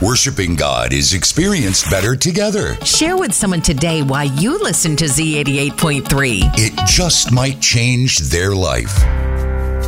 Worshiping God is experienced better together. Share with someone today why you listen to Z88.3. It just might change their life.